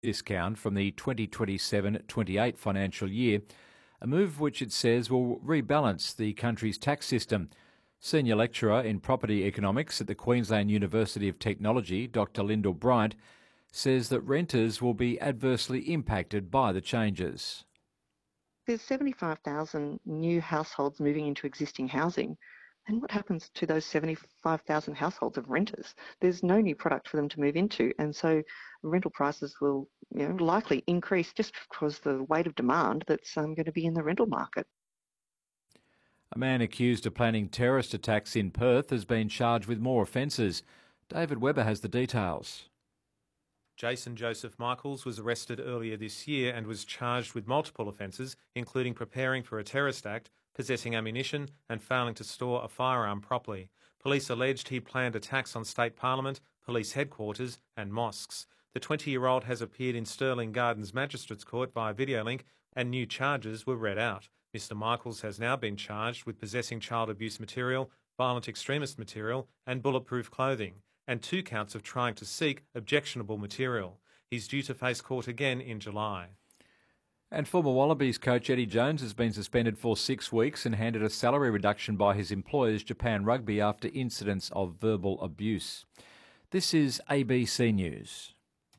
discount from the 2027-28 financial year, a move which it says will rebalance the country's tax system. Senior lecturer in property economics at the Queensland University of Technology, Dr Lyndall Bryant, says that renters will be adversely impacted by the changes. There's 75,000 new households moving into existing housing. And what happens to those 75,000 households of renters? There's no new product for them to move into. And so rental prices will likely increase just because the weight of demand that's going to be in the rental market. A man accused of planning terrorist attacks in Perth has been charged with more offences. David Webber has the details. Jason Joseph Michaels was arrested earlier this year and was charged with multiple offences, including preparing for a terrorist act, possessing ammunition and failing to store a firearm properly. Police alleged he planned attacks on State Parliament, police headquarters and mosques. The 20-year-old has appeared in Stirling Gardens Magistrates Court via video link and new charges were read out. Mr Michaels has now been charged with possessing child abuse material, violent extremist material and bulletproof clothing, and 2 counts of trying to seek objectionable material. He's due to face court again in July. And former Wallabies coach Eddie Jones has been suspended for 6 weeks and handed a salary reduction by his employers, Japan Rugby, after incidents of verbal abuse. This is ABC News.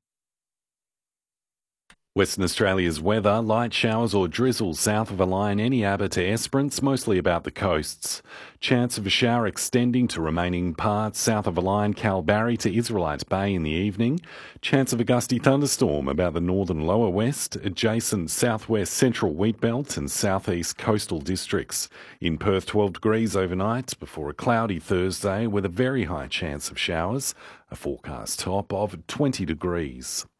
Western Australia's weather, light showers or drizzle south of a line Eneabba to Esperance, mostly about the coasts. Chance of a shower extending to remaining parts south of a line Kalbarri to Israelite Bay in the evening. Chance of a gusty thunderstorm about the northern lower west, adjacent southwest central wheatbelt and southeast coastal districts. In Perth, 12 degrees overnight before a cloudy Thursday with a very high chance of showers. A forecast top of 20 degrees.